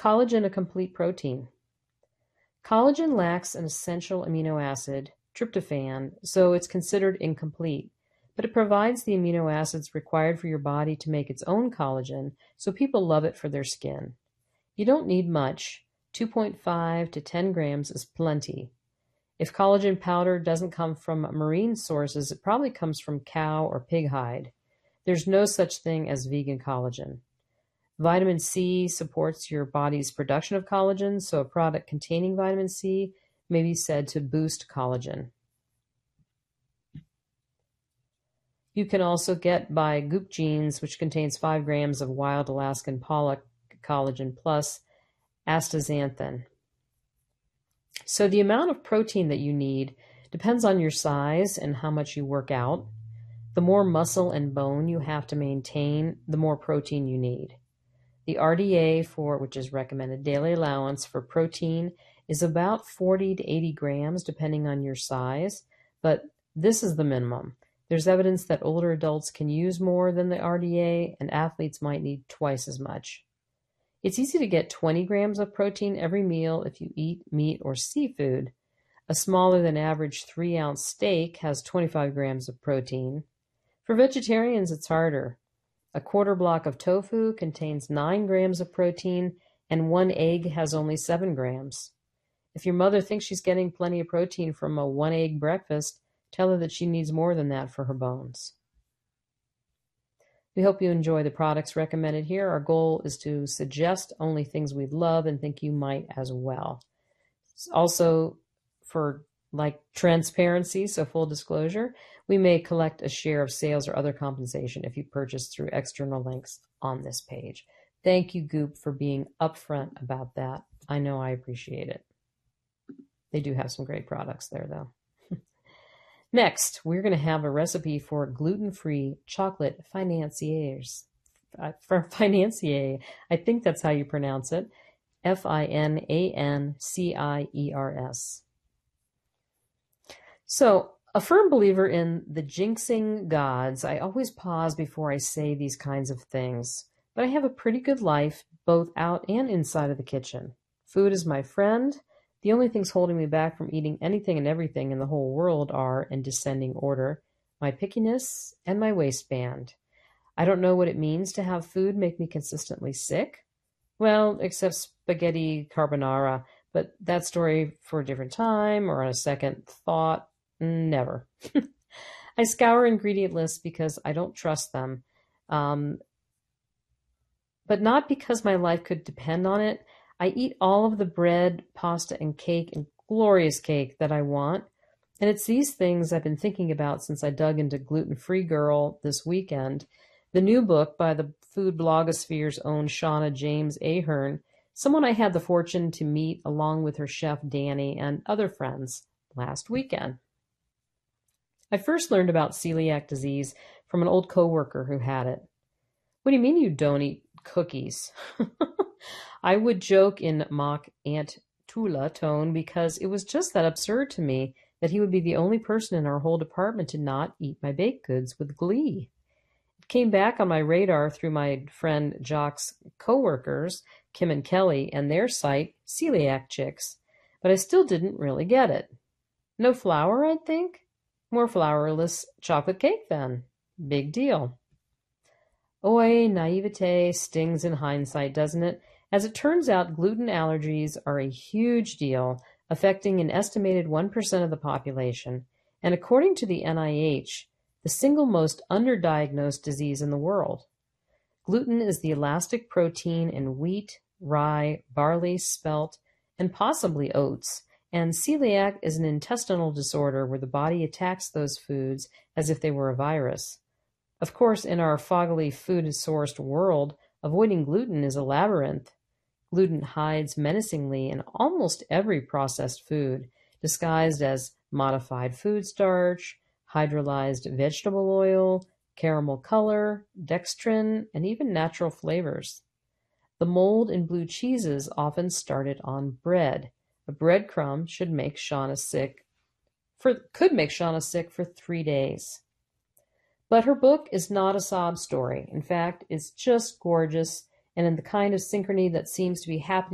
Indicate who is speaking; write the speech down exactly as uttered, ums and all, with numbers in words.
Speaker 1: collagen a complete protein? Collagen lacks an essential amino acid, tryptophan, so it's considered incomplete, but it provides the amino acids required for your body to make its own collagen, so people love it for their skin. You don't need much. two point five to ten grams is plenty. If collagen powder doesn't come from marine sources, it probably comes from cow or pig hide. There's no such thing as vegan collagen. Vitamin C supports your body's production of collagen, so a product containing vitamin C may be said to boost collagen. You can also get by Goop Genes, which contains five grams of wild Alaskan pollock collagen plus astaxanthin. So the amount of protein that you need depends on your size and how much you work out. The more muscle and bone you have to maintain, the more protein you need. The R D A for, which is recommended daily allowance for protein, is about forty to eighty grams depending on your size, but this is the minimum. There's evidence that older adults can use more than the R D A, and athletes might need twice as much. It's easy to get twenty grams of protein every meal if you eat meat or seafood. A smaller than average three ounce steak has twenty-five grams of protein. For vegetarians, it's harder. A quarter block of tofu contains nine grams of protein, and one egg has only seven grams. If your mother thinks she's getting plenty of protein from a one egg breakfast, tell her that she needs more than that for her bones. We hope you enjoy the products recommended here. Our goal is to suggest only things we love and think you might as well. Also, for like transparency, so full disclosure, we may collect a share of sales or other compensation if you purchase through external links on this page. Thank you, Goop, for being upfront about that. I know I appreciate it. They do have some great products there, though. Next, we're going to have a recipe for gluten-free chocolate financiers. Uh, for financier, I think that's how you pronounce it. F I N A N C I E R S. So, a firm believer in the jinxing gods, I always pause before I say these kinds of things. But I have a pretty good life, both out and inside of the kitchen. Food is my friend. The only things holding me back from eating anything and everything in the whole world are, in descending order, my pickiness and my waistband. I don't know what it means to have food make me consistently sick. Well, except spaghetti carbonara, but that story for a different time or on a second thought, never. I scour ingredient lists because I don't trust them, um, but not because my life could depend on it. I eat all of the bread, pasta, and cake, and glorious cake that I want. And it's these things I've been thinking about since I dug into Gluten-Free Girl this weekend, the new book by the food blogosphere's own Shauna James Ahern, someone I had the fortune to meet along with her chef Danny and other friends last weekend. I first learned about celiac disease from an old coworker who had it. What do you mean you don't eat cookies? I would joke in mock Aunt Tula tone because it was just that absurd to me that he would be the only person in our whole department to not eat my baked goods with glee. It came back on my radar through my friend Jock's coworkers, Kim and Kelly, and their site, Celiac Chicks, but I still didn't really get it. No flour, I'd think? More flourless chocolate cake, then. Big deal. Oi, naivete stings in hindsight, doesn't it? As it turns out, gluten allergies are a huge deal, affecting an estimated one percent of the population, and according to the N I H, the single most underdiagnosed disease in the world. Gluten is the elastic protein in wheat, rye, barley, spelt, and possibly oats, and celiac is an intestinal disorder where the body attacks those foods as if they were a virus. Of course, in our foggily food-sourced world, avoiding gluten is a labyrinth. Gluten hides menacingly in almost every processed food, disguised as modified food starch, hydrolyzed vegetable oil, caramel color, dextrin, and even natural flavors. The mold in blue cheeses often started on bread. A breadcrumb should make Shauna sick for could make Shauna sick for three days. But her book is not a sob story. In fact, it's just gorgeous and in the kind of synchrony that seems to be happening